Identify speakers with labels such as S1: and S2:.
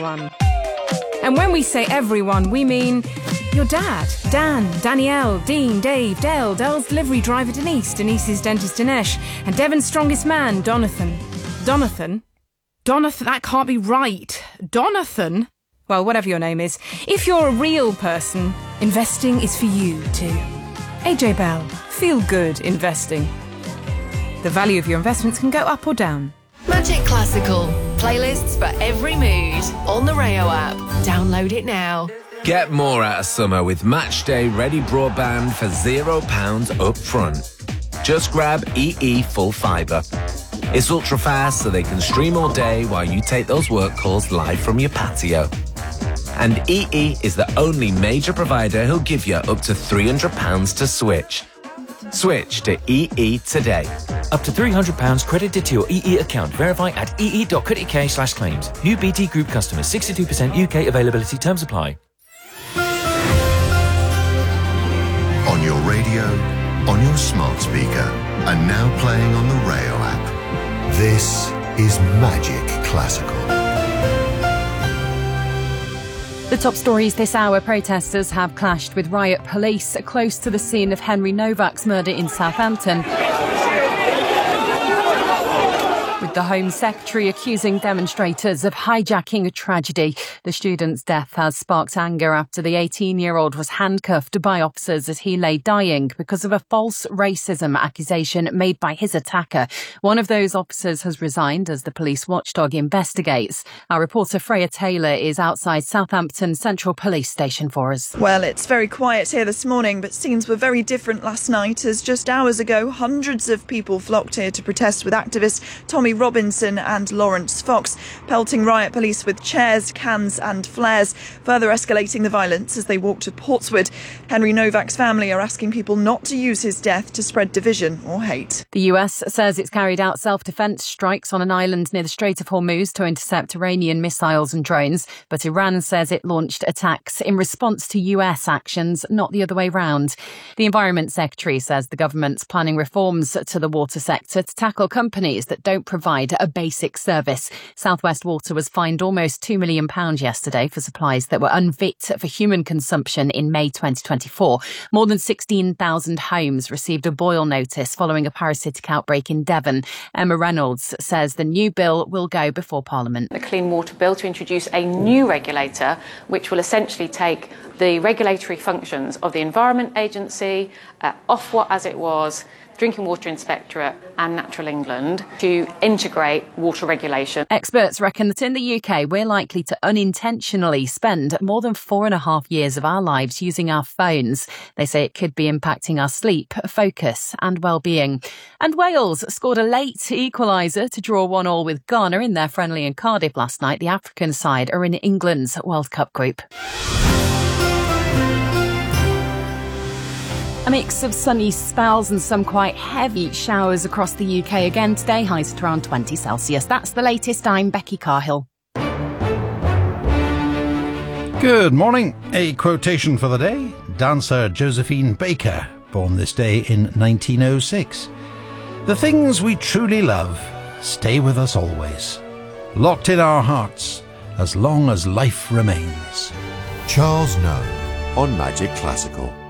S1: everyone. And when we say everyone, we mean your dad, Dan, Danielle, Dean, Dave, Dale, Dale's delivery driver Denise, Denise's dentist Dinesh, and Devon's strongest man, Donathan. Donathan? Donathan, that can't be right. Donathan? Well, whatever your name is, if you're a real person, investing is for you too. AJ Bell, feel good investing. The value of your investments can go up or down.
S2: Magic Classical. Playlists for every mood. On the Rayo app. Download it now.
S3: Get more out of summer with Matchday Ready Broadband for £0 up front. Just grab EE Full Fibre. It's ultra fast so they can stream all day while you take those work calls live from your patio. And EE is the only major provider who'll give you up to £300 to switch. Switch to EE today.
S4: Up to £300 credited to your EE account. Verify at ee.co.uk/claims. New BT Group customers. 62% UK availability. Terms apply.
S5: On your radio, on your smart speaker, and now playing on the Rayo app. This is Magic Classical.
S6: The top stories this hour: protesters have clashed with riot police close to the scene of Henry Novak's murder in Southampton, with the Home Secretary accusing demonstrators of hijacking a tragedy. The student's death has sparked anger after the 18-year-old was handcuffed by officers as he lay dying because of a false racism accusation made by his attacker. One of those officers has resigned as the police watchdog investigates. Our reporter Freya Taylor is outside Southampton Central Police Station for us.
S7: Well, it's very quiet here this morning, but scenes were very different last night as just hours ago hundreds of people flocked here to protest with activists Tommy Robinson and Lawrence Fox, pelting riot police with chairs, cans and flares, further escalating the violence as they walked to Portswood. Henry Novak's family are asking people not to use his death to spread division or hate.
S6: The US says it's carried out self-defence strikes on an island near the Strait of Hormuz to intercept Iranian missiles and drones, but Iran says it launched attacks in response to US actions, not the other way round. The Environment Secretary says the government's planning reforms to the water sector to tackle companies that don't provide a basic service. South West Water was fined almost £2 million yesterday for supplies that were unfit for human consumption in May 2024. More than 16,000 homes received a boil notice following a parasitic outbreak in Devon. Emma Reynolds says the new bill will go before Parliament.
S8: The Clean Water Bill to introduce a new regulator which will essentially take the regulatory functions of the Environment Agency, Ofwat as it was, Drinking Water Inspectorate and Natural England to integrate water regulation.
S6: Experts reckon that in the UK we're likely to unintentionally spend more than 4.5 years of our lives using our phones. They say it could be impacting our sleep, focus and well-being. And Wales scored a late equaliser to draw 1-1 with Ghana in their friendly in Cardiff last night. The African side are in England's World Cup group. A mix of sunny spells and some quite heavy showers across the UK again today, highs at around 20 Celsius. That's the latest. I'm Becky Carhill.
S9: Good morning. A quotation for the day. Dancer Josephine Baker, born this day in 1906. The things we truly love stay with us always, locked in our hearts as long as life remains.
S5: Charles Noe on Magic Classical.